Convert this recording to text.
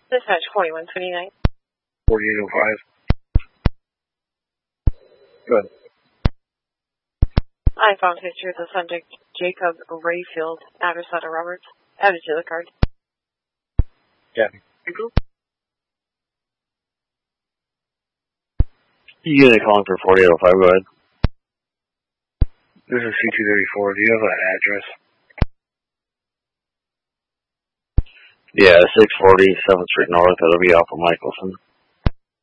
Dispatch 4129. 4805. Go ahead. I found a picture of the subject, Jacob Rayfield, address out of Roberts. Added to the card. Yeah. You get a calling for 4805, go ahead. This is C234. Do you have an address? Yeah, 640 7th Street North. That'll be off of Michelson.